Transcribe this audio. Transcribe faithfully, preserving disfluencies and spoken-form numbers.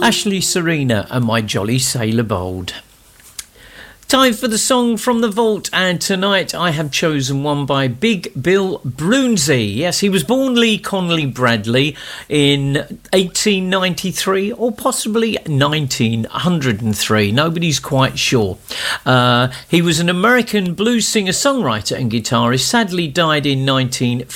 Ashley Serena and My Jolly Sailor Bold. Time for the song from the vault, and tonight I have chosen one by Big Bill Broonzy. Yes, he was born Lee Connolly Bradley in eighteen ninety-three or possibly nineteen oh three. Nobody's quite sure. Uh, he was an American blues singer-songwriter and guitarist. Sadly died in nineteen